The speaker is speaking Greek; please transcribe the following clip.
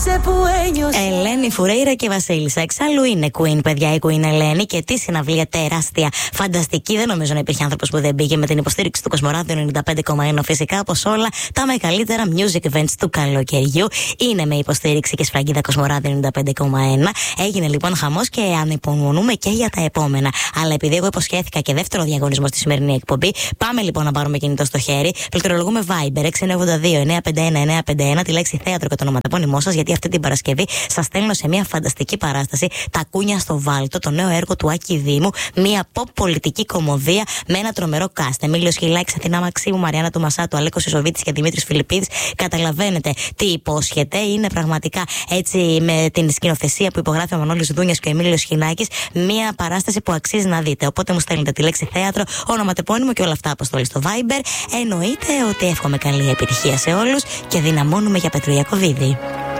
Ελένη Φουρέιρα και Βασίλισσα. Εξάλλου είναι Queen, παιδιά, η Queen Ελένη, και τι συναυλία τεράστια, φανταστική. Δεν νομίζω να υπήρχε άνθρωπος που δεν πήγε, με την υποστήριξη του Κοσμοράδιο 95,1. Φυσικά, όπως όλα τα μεγαλύτερα music events του καλοκαιριού είναι με υποστήριξη και σφραγίδα Κοσμοράδιο 95,1. Έγινε λοιπόν χαμός και ανυπομονούμε και για τα επόμενα. Αλλά επειδή εγώ υποσχέθηκα και δεύτερο διαγωνισμό στη σημερινή εκπομπή, πάμε λοιπόν να πάρουμε κινητό στο χέρι. Πληκτρολογούμε Viber 682-951-951 τη λέξη θέατρο και το ονοματεπώνυμό σας, γιατί αυτή την Παρασκευή σας στέλνω σε μια φανταστική παράσταση, Τα Κούνια στο Βάλτο, το νέο έργο του Άκη Δήμου. Μια pop πολιτική κωμωδία με ένα τρομερό cast. Εμίλιος Χιλάκης, Αθηνά Μαξίμου, Μαριάννα του Μασάτου, Αλέκος Ισοβίτης και Δημήτρης Φιλιππίδης. Καταλαβαίνετε τι υπόσχεται. Είναι πραγματικά έτσι, με την σκηνοθεσία που υπογράφει ο Μανώλης Δούνιας και ο Εμίλιος Χιλάκης, μια παράσταση που αξίζει να δείτε. Οπότε μου στέλνετε τη λέξη θέατρο, ονοματεπώνυμο και όλα αυτά αποστολή στο Viber. Εννοείται ότι εύχομαι καλή επιτυχία σε όλους και δυναμώνουμε για Πετροιακοβίδη.